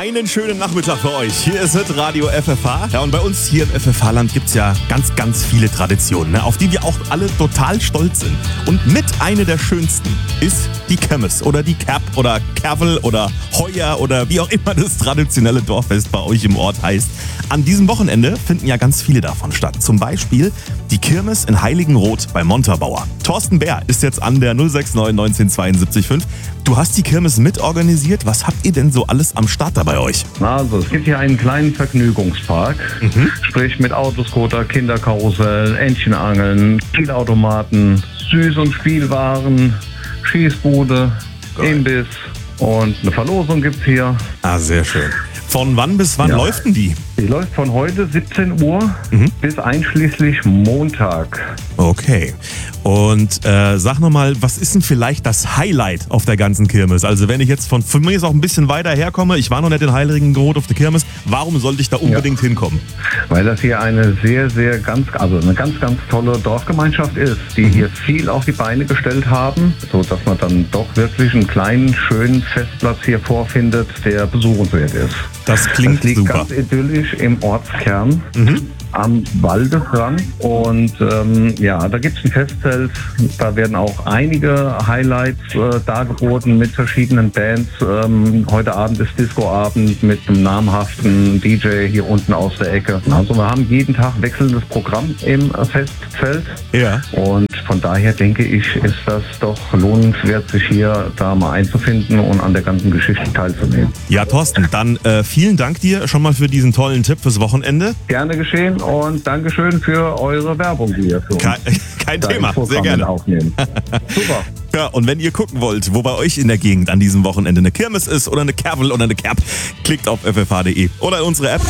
Einen schönen Nachmittag für euch. Hier ist es Radio FFH. Ja, und bei uns hier im FFH-Land gibt es ja ganz, ganz viele Traditionen, ne, auf die wir auch alle total stolz sind. Und mit einer der schönsten ist die Kirmes oder die Kerb oder Kervel oder Heuer oder wie auch immer das traditionelle Dorffest bei euch im Ort heißt. An diesem Wochenende finden ja ganz viele davon statt. Zum Beispiel die Kirmes in Heiligenroth bei Montabaur. Thorsten Bär ist jetzt an der 069 1972 5. Du hast die Kirmes mitorganisiert. Was habt ihr denn so alles am Start da bei euch? Also es gibt hier einen kleinen Vergnügungspark, sprich mit Autoscooter, Kinderkarussell, Entchenangeln, Spielautomaten, Süß- und Spielwaren, Schießbude, Imbiss und eine Verlosung gibt's hier. Ah, sehr schön. Von wann bis wann läuft denn die? Die läuft von heute 17 Uhr bis einschließlich Montag. Okay. Und sag nochmal, was ist denn vielleicht das Highlight auf der ganzen Kirmes? Also wenn ich jetzt von mir jetzt auch ein bisschen weiter herkomme, ich war noch nicht in Heiligenroth auf der Kirmes, warum sollte ich da unbedingt hinkommen? Weil das hier eine eine ganz tolle Dorfgemeinschaft ist, die hier viel auf die Beine gestellt haben, so dass man dann doch wirklich einen kleinen, schönen Festplatz hier vorfindet, der besuchenswert ist. Das klingt das liegt super. Ganz idyllisch im Ortskern. Am Waldesrand und da gibt es ein Festzelt, da werden auch einige Highlights dargeboten mit verschiedenen Bands. Heute Abend ist Discoabend mit einem namhaften DJ hier unten aus der Ecke. Also wir haben jeden Tag wechselndes Programm im Festzelt. Ja. Und von daher denke ich, ist das doch lohnenswert, sich hier da mal einzufinden und an der ganzen Geschichte teilzunehmen. Ja, Thorsten, dann vielen Dank dir schon mal für diesen tollen Tipp fürs Wochenende. Gerne geschehen und Dankeschön für eure Werbung, die ihr für uns Kein Thema, sehr gerne. Aufnehmen. Super. Ja, und wenn ihr gucken wollt, wo bei euch in der Gegend an diesem Wochenende eine Kirmes ist oder eine Kervel oder eine Kerb, klickt auf ffh.de oder in unsere App.